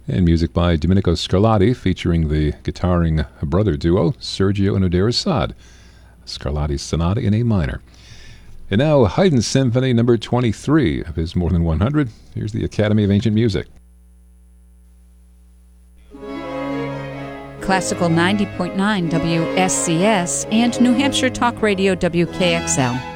And music by Domenico Scarlatti, featuring the guitaring brother duo, Sergio and Adair Assad. Scarlatti's Sonata in A minor. And now, Haydn's Symphony number 23 of his more than 100. Here's the Academy of Ancient Music. Classical 90.9 WSCS and New Hampshire Talk Radio WKXL.